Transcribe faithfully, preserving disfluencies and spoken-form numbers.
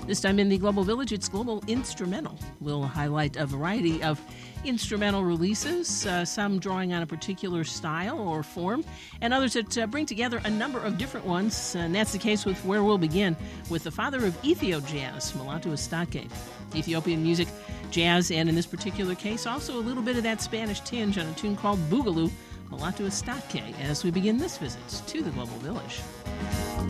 This time in the Global Village, it's Global Instrumental. We'll highlight a variety of instrumental releases, uh, some drawing on a particular style or form, and others that uh, bring together a number of different ones. And that's the case with where we'll begin, with the father of Ethio-jazz, Mulatu Astatke. Ethiopian music, jazz, and in this particular case, also a little bit of that Spanish tinge on a tune called Boogaloo, Mulatu Astatke, as we begin this visit to the Global Village.